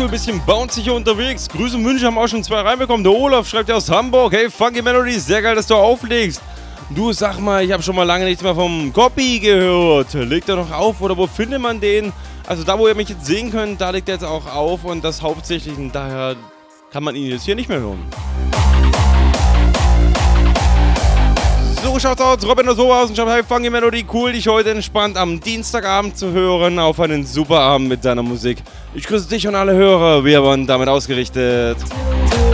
aktuell ein bisschen bouncy hier unterwegs. Grüße und Wünsche haben auch schon 2 reinbekommen. Der Olaf schreibt ja aus Hamburg. Hey, Funky Melody, sehr geil, dass du auflegst. Du, sag mal, ich habe schon mal lange nichts mehr vom Copy gehört. Legt er noch auf oder wo findet man den? Also da, wo ihr mich jetzt sehen könnt, da legt er jetzt auch auf und das hauptsächlich. Und daher kann man ihn jetzt hier nicht mehr hören. So schaut's aus, Robin oder so aus und schreibt, hey Funky Melody, cool, dich heute entspannt am Dienstagabend zu hören. Auf einen super Abend mit deiner Musik. Ich grüße dich und alle Hörer, wir waren damit ausgerichtet.